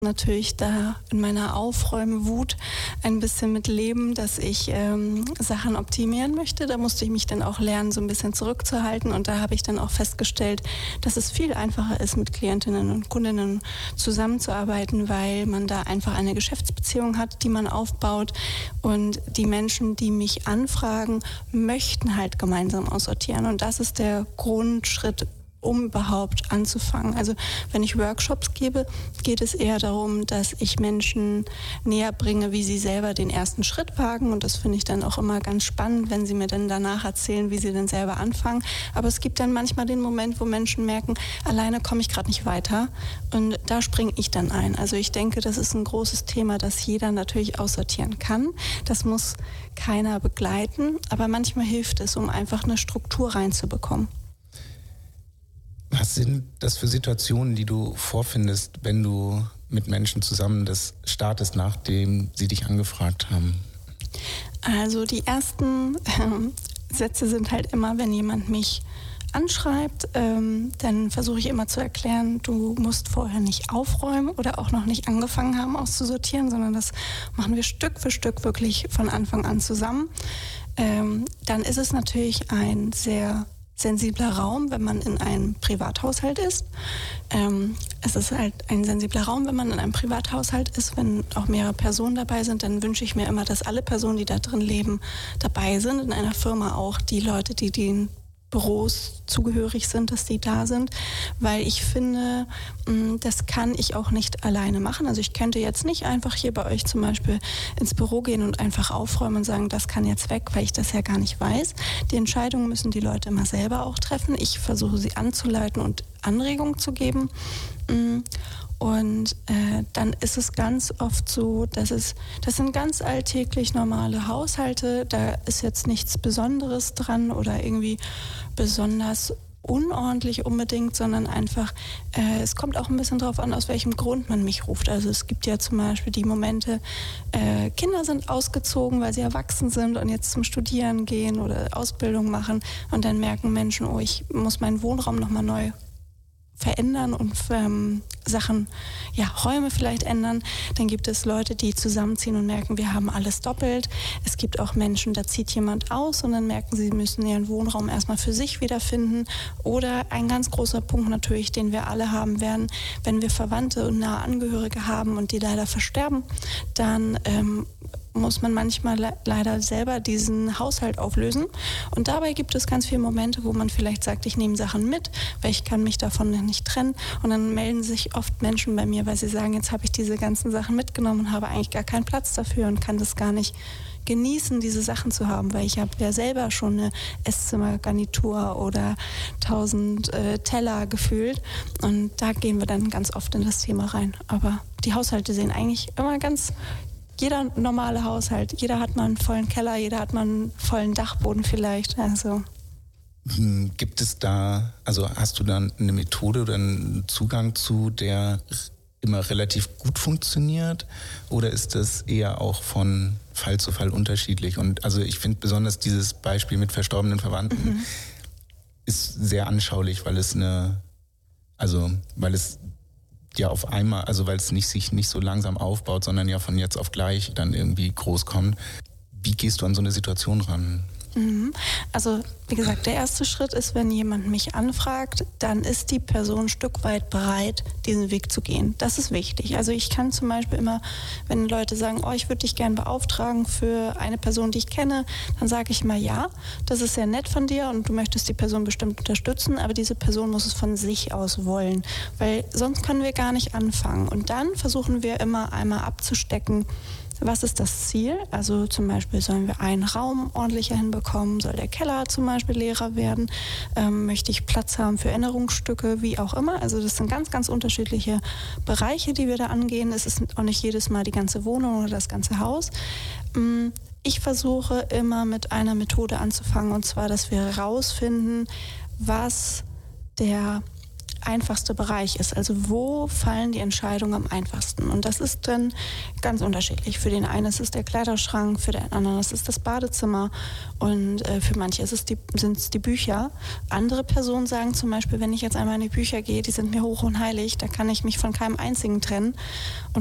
natürlich da in meiner Aufräumwut ein bisschen mit leben, dass ich Sachen optimieren möchte. Da musste ich mich dann auch lernen, so ein bisschen zurückzuhalten. Und da habe ich dann auch festgestellt, dass es viel einfacher ist, mit Klientinnen und Kundinnen zusammenzuarbeiten, weil man da einfach eine Geschäftsbeziehung hat, die man aufbaut. Und die Menschen, die mich anfragen, möchten halt gemeinsam aussortieren. Und das ist der Grundschritt, um überhaupt anzufangen. Also wenn ich Workshops gebe, geht es eher darum, dass ich Menschen näher bringe, wie sie selber den ersten Schritt wagen. Und das finde ich dann auch immer ganz spannend, wenn sie mir dann danach erzählen, wie sie denn selber anfangen. Aber es gibt dann manchmal den Moment, wo Menschen merken, alleine komme ich gerade nicht weiter. Und da springe ich dann ein. Also ich denke, das ist ein großes Thema, das jeder natürlich aussortieren kann. Das muss keiner begleiten. Aber manchmal hilft es, um einfach eine Struktur reinzubekommen. Was sind das für Situationen, die du vorfindest, wenn du mit Menschen zusammen das startest, nachdem sie dich angefragt haben? Also die ersten Sätze sind halt immer, wenn jemand mich anschreibt, dann versuche ich immer zu erklären, du musst vorher nicht aufräumen oder auch noch nicht angefangen haben auszusortieren, sondern das machen wir Stück für Stück wirklich von Anfang an zusammen. Dann ist es natürlich ein sehr sensibler Raum, wenn man in einem Privathaushalt ist. Es ist halt ein sensibler Raum, wenn man in einem Privathaushalt ist. Wenn auch mehrere Personen dabei sind, dann wünsche ich mir immer, dass alle Personen, die da drin leben, dabei sind. In einer Firma auch die Leute, die den Büros zugehörig sind, dass die da sind, weil ich finde, das kann ich auch nicht alleine machen. Also ich könnte jetzt nicht einfach hier bei euch zum Beispiel ins Büro gehen und einfach aufräumen und sagen, das kann jetzt weg, weil ich das ja gar nicht weiß. Die Entscheidungen müssen die Leute immer selber auch treffen. Ich versuche sie anzuleiten und Anregungen zu geben. Und dann ist es ganz oft so, das sind ganz alltäglich normale Haushalte, da ist jetzt nichts Besonderes dran oder irgendwie besonders unordentlich unbedingt, sondern einfach, es kommt auch ein bisschen drauf an, aus welchem Grund man mich ruft. Also es gibt ja zum Beispiel die Momente, Kinder sind ausgezogen, weil sie erwachsen sind und jetzt zum Studieren gehen oder Ausbildung machen und dann merken Menschen, oh, ich muss meinen Wohnraum nochmal neu verändern und Sachen, Räume vielleicht ändern. Dann gibt es Leute, die zusammenziehen und merken, wir haben alles doppelt. Es gibt auch Menschen, da zieht jemand aus und dann merken sie müssen ihren Wohnraum erstmal für sich wiederfinden. Oder ein ganz großer Punkt natürlich, den wir alle haben werden, wenn wir Verwandte und nahe Angehörige haben und die leider versterben, dann muss man manchmal leider selber diesen Haushalt auflösen. Und dabei gibt es ganz viele Momente, wo man vielleicht sagt, ich nehme Sachen mit, weil ich kann mich davon nicht trennen. Und dann melden sich oft Menschen bei mir, weil sie sagen, jetzt habe ich diese ganzen Sachen mitgenommen und habe eigentlich gar keinen Platz dafür und kann das gar nicht genießen, diese Sachen zu haben, weil ich habe ja selber schon eine Esszimmergarnitur oder 1000 Teller gefühlt. Und da gehen wir dann ganz oft in das Thema rein. Aber die Haushalte sehen eigentlich immer jeder normale Haushalt, jeder hat mal einen vollen Keller, jeder hat mal einen vollen Dachboden vielleicht. Also. Gibt es da, also hast du da eine Methode oder einen Zugang zu, der immer relativ gut funktioniert? Oder ist das eher auch von Fall zu Fall unterschiedlich? Und also ich finde besonders dieses Beispiel mit verstorbenen Verwandten ist sehr anschaulich, weil es ja auf einmal, also weil es sich nicht so langsam aufbaut, sondern ja von jetzt auf gleich dann irgendwie groß kommt. Wie gehst du an so eine Situation ran? Also wie gesagt, der erste Schritt ist, wenn jemand mich anfragt, dann ist die Person ein Stück weit bereit, diesen Weg zu gehen. Das ist wichtig. Also ich kann zum Beispiel immer, wenn Leute sagen, oh, ich würde dich gerne beauftragen für eine Person, die ich kenne, dann sage ich mal, ja, das ist sehr nett von dir und du möchtest die Person bestimmt unterstützen, aber diese Person muss es von sich aus wollen, weil sonst können wir gar nicht anfangen. Und dann versuchen wir immer einmal abzustecken, was ist das Ziel? Also zum Beispiel sollen wir einen Raum ordentlicher hinbekommen? Soll der Keller zum Beispiel leerer werden? Möchte ich Platz haben für Erinnerungsstücke? Wie auch immer. Also das sind ganz, ganz unterschiedliche Bereiche, die wir da angehen. Es ist auch nicht jedes Mal die ganze Wohnung oder das ganze Haus. Ich versuche immer mit einer Methode anzufangen, und zwar, dass wir herausfinden, was der einfachste Bereich ist. Also wo fallen die Entscheidungen am einfachsten? Und das ist dann ganz unterschiedlich. Für den einen ist es der Kleiderschrank, für den anderen ist es das Badezimmer und für manche sind es die Bücher. Andere Personen sagen zum Beispiel, wenn ich jetzt einmal in die Bücher gehe, die sind mir hoch und heilig, da kann ich mich von keinem einzigen trennen. Und